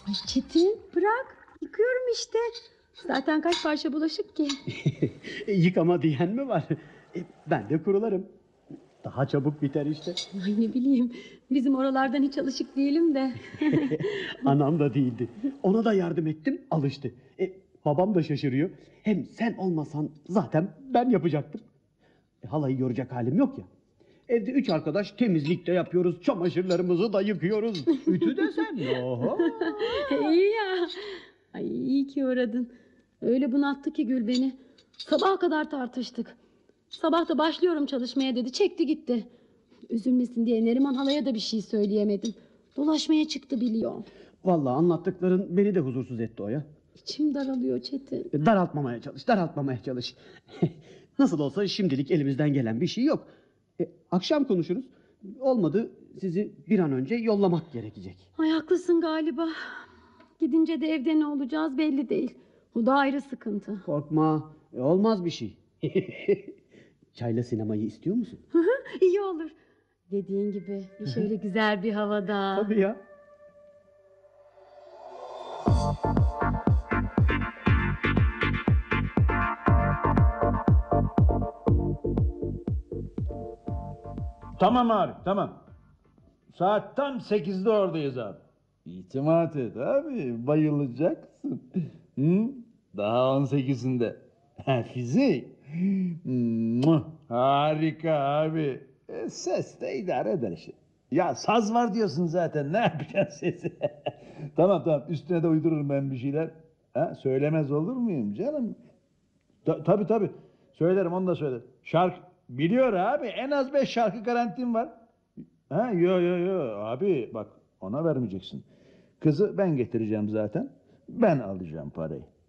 Ay Çetin bırak. Yıkıyorum işte. Zaten kaç parça bulaşık ki. Yıkama diyen mi var? Ben de kurularım. Daha çabuk biter işte. Ay ne bileyim. Bizim oralardan hiç alışık değilim de. Anam da değildi. Ona da yardım ettim, alıştı. Babam da şaşırıyor. Hem sen olmasan zaten ben yapacaktım. Halayı görecek halim yok ya. Evde 3 arkadaş temizlik de yapıyoruz. Çamaşırlarımızı da yıkıyoruz. Ütü de sen. Oho. İyi ya. Ay iyi ki uğradın. Öyle bunalttı ki Gül beni. Sabaha kadar tartıştık. Sabah da başlıyorum çalışmaya dedi. Çekti gitti. Üzülmesin diye Neriman halaya da bir şey söyleyemedim. Dolaşmaya çıktı biliyor. Vallahi anlattıkların beni de huzursuz etti o ya. İçim daralıyor Çetin. Daraltmamaya çalış, daraltmamaya çalış. Nasıl olsa şimdilik elimizden gelen bir şey yok. Akşam konuşuruz. Olmadı sizi bir an önce yollamak gerekecek. Ay haklısın galiba. Gidince de evde ne olacağız belli değil. Bu da ayrı sıkıntı. Korkma, olmaz bir şey. Çayla sinemayı istiyor musun? İyi olur. Dediğin gibi şöyle güzel bir havada. Tabii ya. Tamam abi, tamam. Saat tam 8'de oradayız abi. İtimat et abi, bayılacaksın. Hı? Daha 18'inde. Fizik. Harika abi. Ses de idare eder işte. Ya saz var diyorsun zaten, ne yapacaksın sesi? Tamam tamam, üstüne de uydururum ben bir şeyler. Ha, söylemez olur muyum canım? Tabii tabii. Söylerim, onu da söylerim. Şarkı biliyor abi. En az 5 şarkı garantim var. Ha, yo abi bak, ona vermeyeceksin. Kızı ben getireceğim zaten. Ben alacağım parayı.